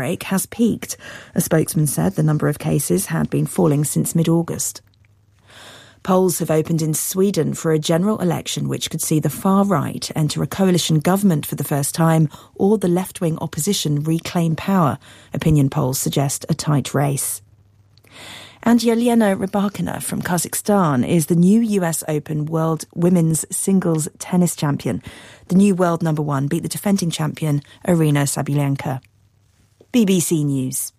outbreak has peaked. A spokesman said the number of cases had been falling since mid-August. Polls have opened in Sweden for a general election which could see the far right enter a coalition government for the first time or the left-wing opposition reclaim power. Opinion polls suggest a tight race. And Yelena Rybakina from Kazakhstan is the new US Open World Women's Singles Tennis Champion. The new world number one beat the defending champion Aryna Sabalenka. BBC News.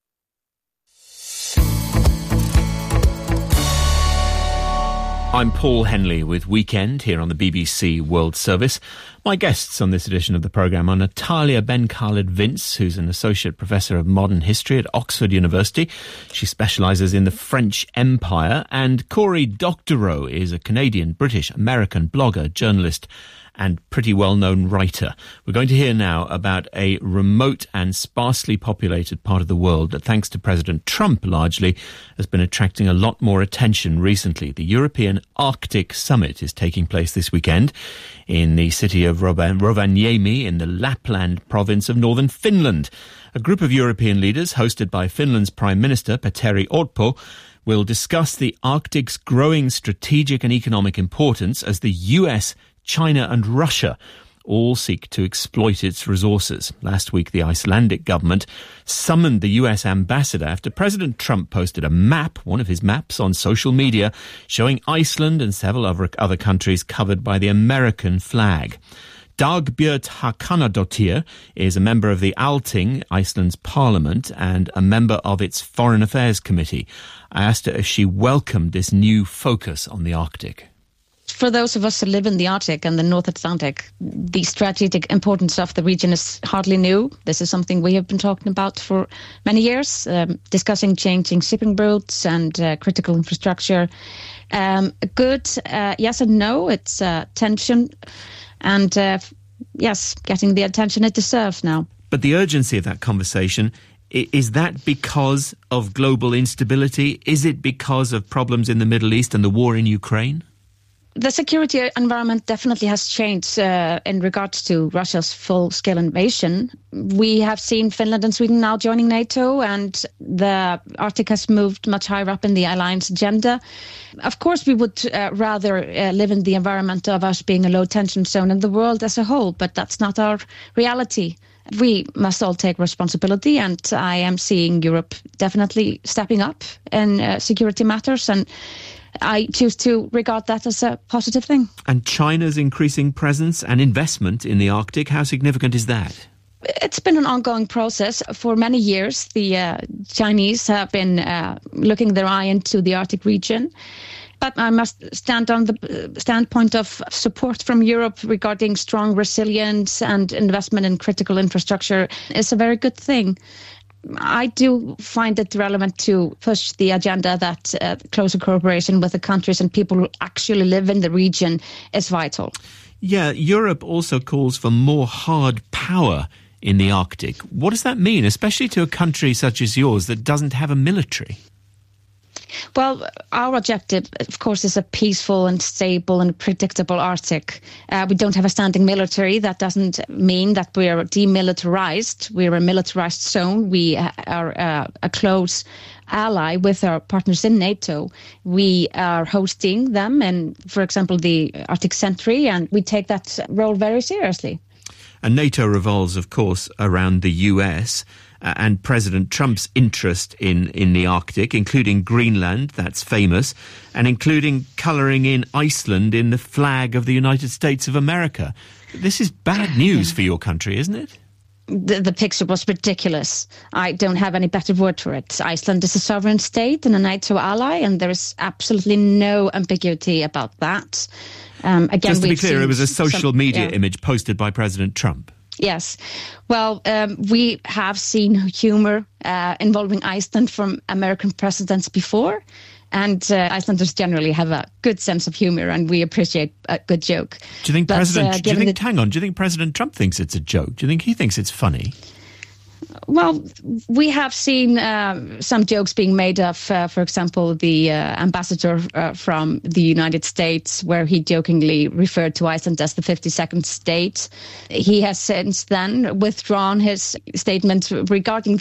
I'm Paul Henley with Weekend here on the BBC World Service. My guests on this edition of the programme are Natalia Ben-Khaled-Vince, who's an Associate Professor of Modern History at Oxford University. She specialises in the French Empire. And Cory Doctorow is a Canadian, British, American blogger, journalist and pretty well-known writer. We're going to hear now about a remote and sparsely populated part of the world that, thanks to President Trump largely, has been attracting a lot more attention recently. The European Arctic Summit is taking place this weekend in the city of Rovaniemi in the Lapland province of northern Finland. A group of European leaders, hosted by Finland's Prime Minister Petteri Orpo, will discuss the Arctic's growing strategic and economic importance as the US, China and Russia all seek to exploit its resources. Last week, the Icelandic government summoned the US ambassador after President Trump posted a map, one of his maps, on social media showing Iceland and several other countries covered by the American flag. Dagbjört Hakanadottir is a member of the Althing, Iceland's parliament, and a member of its Foreign Affairs Committee. I asked her if she welcomed this new focus on the Arctic. For those of us who live in the Arctic and the North Atlantic, the strategic importance of the region is hardly new. This is something we have been talking about for many years, discussing changing shipping routes and critical infrastructure. Good, yes and no. It's tension and, yes, getting the attention it deserves now. But the urgency of that conversation, is that because of global instability? Is it because of problems in the Middle East and the war in Ukraine? The security environment definitely has changed in regards to Russia's full-scale invasion. We have seen Finland and Sweden now joining NATO, and the Arctic has moved much higher up in the alliance agenda. Of course, we would rather live in the environment of us being a low-tension zone in the world as a whole, but that's not our reality. We must all take responsibility, and I am seeing Europe definitely stepping up in security matters, and I choose to regard that as a positive thing. And China's increasing presence and investment in the Arctic, how significant is that? It's been an ongoing process. For many years, the Chinese have been looking their eye into the Arctic region. But I must stand on the standpoint of support from Europe regarding strong resilience and investment in critical infrastructure is a very good thing. I do find it relevant to push the agenda that closer cooperation with the countries and people who actually live in the region is vital. Yeah, Europe also calls for more hard power in the Arctic. What does that mean, especially to a country such as yours that doesn't have a military? Well, our objective, of course, is a peaceful and stable and predictable Arctic. We don't have a standing military. That doesn't mean that we are demilitarized. We're a militarized zone. We are a close ally with our partners in NATO. We are hosting them and, for example, the Arctic Sentry, and we take that role very seriously. And NATO revolves, of course, around the US and President Trump's interest in the Arctic, including Greenland, that's famous, and including colouring in Iceland in the flag of the United States of America. This is bad news for your country, isn't it? The picture was ridiculous. I don't have any better word for it. Iceland is a sovereign state and a NATO ally, and there is absolutely no ambiguity about that. Again, just to be clear, it was a social media image posted by President Trump. Yes. Well, we have seen humour involving Iceland from American presidents before, and Icelanders generally have a good sense of humour, and we appreciate a good joke. Do you think President Trump thinks it's a joke? Do you think he thinks it's funny? Well, we have seen some jokes being made of, for example, the ambassador from the United States, where he jokingly referred to Iceland as the 52nd state. He has since then withdrawn his statement regarding